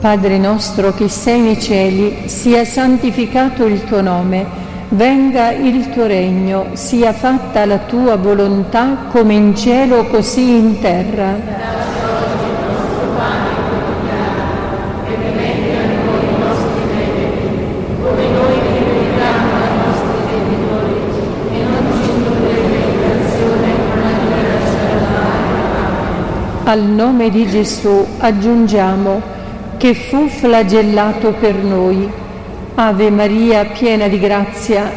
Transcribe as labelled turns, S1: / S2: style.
S1: Padre nostro che sei nei cieli, sia santificato il tuo nome, venga il tuo regno, sia fatta la tua volontà come in cielo così in terra. Al nome di Gesù aggiungiamo che fu flagellato per noi. Ave Maria, piena di grazia,